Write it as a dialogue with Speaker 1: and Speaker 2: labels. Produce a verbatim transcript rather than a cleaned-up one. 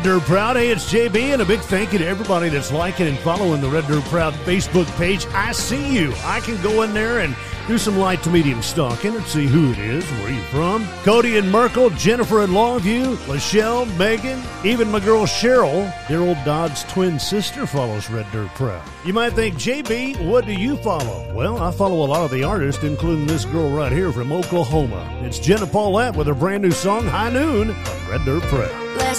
Speaker 1: Dirt Proud. Hey, it's J B, and a big thank you to everybody that's liking and following the Red Dirt Proud Facebook page. I see you. I can go in there and do some light to medium stalking and see who it is, where you're from. Cody and Merkel, Jennifer in Longview, Lachelle, Megan, even my girl Cheryl, their old Dodd's twin sister, follows Red Dirt Proud. You might think, J B, what do you follow? Well, I follow a lot of the artists, including this girl right here from Oklahoma. It's Jenna Paulette with her brand new song, High Noon, on Red Dirt Proud.